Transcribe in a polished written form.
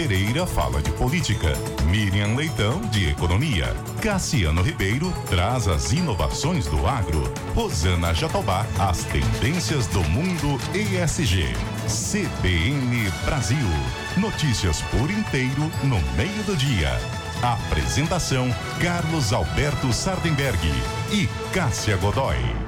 Pereira fala de política, Miriam Leitão de economia, Cassiano Ribeiro traz as inovações do agro, Rosana Jatobá as tendências do mundo ESG. CBN Brasil, notícias por inteiro no meio do dia. Apresentação: Carlos Alberto Sardenberg e Cássia Godoy.